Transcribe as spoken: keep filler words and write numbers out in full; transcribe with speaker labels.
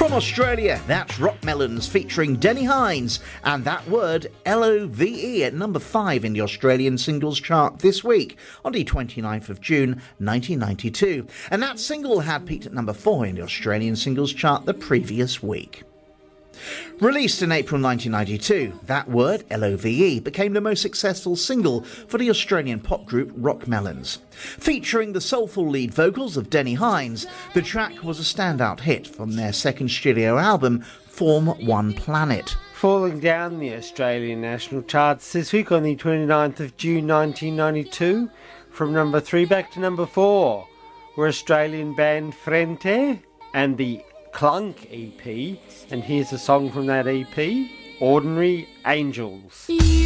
Speaker 1: From Australia, that's Rock Melons featuring Denny Hines and that word L O V E at number five in the Australian singles chart this week on the twenty-ninth of June nineteen ninety-two. And that single had peaked at number four in the Australian singles chart the previous week. Released in April nineteen ninety-two, that word, L O V E, became the most successful single for the Australian pop group Rock Melons. Featuring the soulful lead vocals of Denny Hines, the track was a standout hit from their second studio album, Form One Planet.
Speaker 2: Falling down the Australian national charts this week on the twenty-ninth of June nineteen ninety-two, from number three back to number four, were Australian band Frente and the Clunk E P, and here's a song from that E P, Ordinary Angels.